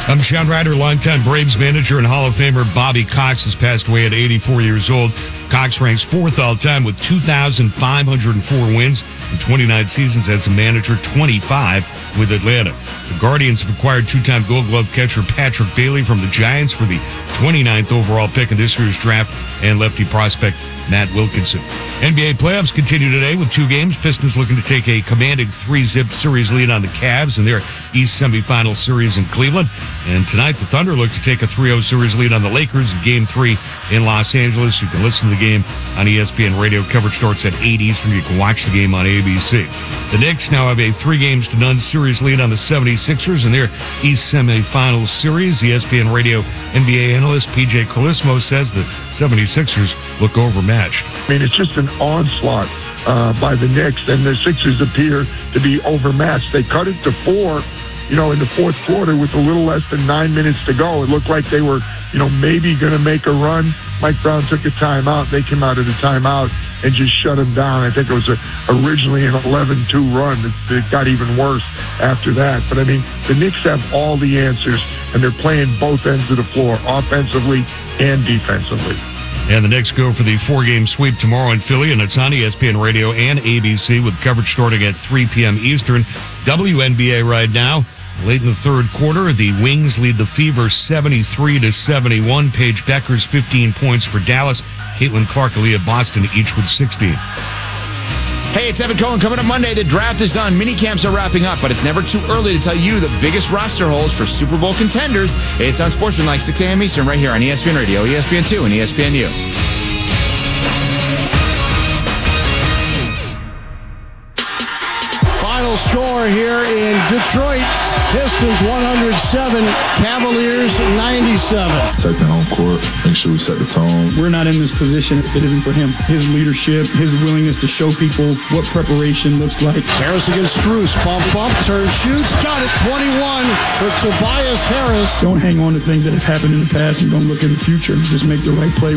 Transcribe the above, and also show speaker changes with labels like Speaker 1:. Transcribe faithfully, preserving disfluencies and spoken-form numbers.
Speaker 1: I'm Sean Ryder, longtime Braves manager and Hall of Famer Bobby Cox has passed away at eighty-four years old. Cox ranks fourth all-time with two thousand five hundred four wins and twenty-nine seasons as a manager, twenty-five with Atlanta. The Guardians have acquired two-time Gold Glove catcher Patrick Bailey from the Giants for the twenty-ninth overall pick in this year's draft, and lefty prospect Matt Wilkinson. N B A playoffs continue today with two games. Pistons looking to take a commanding three-zip series lead on the Cavs in their East semifinal series in Cleveland. And tonight, the Thunder look to take a three oh series lead on the Lakers in Game three in Los Angeles. You can listen to the game on E S P N Radio. Coverage starts at eight Eastern. You can watch the game on A B C. The Knicks now have a three games to none series lead on the seventy-sixers in their East semifinal series. E S P N Radio N B A analyst P J Colismo says the seventy-sixers look overmatched.
Speaker 2: I mean, it's just an onslaught uh, by the Knicks, and the Sixers appear to be overmatched. They cut it to four, you know, in the fourth quarter with a little less than nine minutes to go. It looked like they were, you know, maybe going to make a run. Mike Brown took a timeout. They came out of the timeout and just shut him down. I think it was a, originally an eleven two run. It, it got even worse after that. But, I mean, the Knicks have all the answers, and they're playing both ends of the floor, offensively and defensively.
Speaker 1: And the Knicks go for the four-game sweep tomorrow in Philly, and it's on E S P N Radio and A B C with coverage starting at three p.m. Eastern. W N B A right now. Late in the third quarter, the Wings lead the Fever seventy-three to seventy-one. Paige Beckers fifteen points for Dallas. Caitlin Clark, Aaliyah Boston, each with sixteen.
Speaker 3: Hey, it's Evan Cohen. Coming up Monday, the draft is done. Mini camps are wrapping up, but it's never too early to tell you the biggest roster holes for Super Bowl contenders. It's on Sportsmanlike, six a.m. Eastern, right here on E S P N Radio, E S P N two, and E S P N U.
Speaker 4: Final score here in Detroit. Pistons one hundred seven, Cavaliers ninety-seven.
Speaker 5: Take the home court, make sure we set the tone.
Speaker 6: We're not in this position if it isn't for him. His leadership, his willingness to show people what preparation looks like.
Speaker 4: Harris against Strus, bump, bump, turn, shoots, got it, twenty-one for Tobias Harris.
Speaker 6: Don't hang on to things that have happened in the past and don't look in the future. Just make the right play.